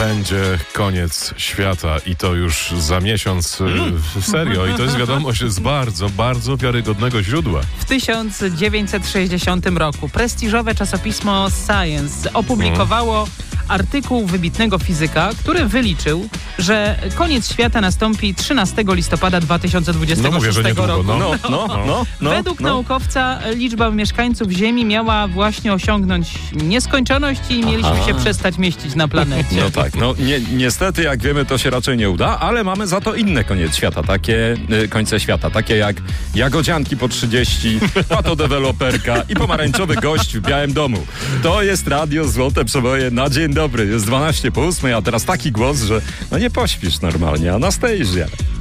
Będzie koniec świata i to już za miesiąc. Serio. I to jest wiadomość z bardzo, bardzo wiarygodnego źródła. W 1960 roku prestiżowe czasopismo Science opublikowało artykuł wybitnego fizyka, który wyliczył, że koniec świata nastąpi 13 listopada 2026 No mówię, że niedługo, roku. Według naukowca liczba mieszkańców Ziemi miała właśnie osiągnąć nieskończoność i mieliśmy się przestać mieścić na planecie. No tak, niestety, jak wiemy, to się raczej nie uda, ale mamy za to inne końce świata, takie jak jagodzianki po 30, patodeweloperka i pomarańczowy gość w Białym Domu. To jest Radio Złote Przeboje na dzień dobry. Jest 12 po 8, a teraz taki głos, że nie pośpisz normalnie. Anastasia.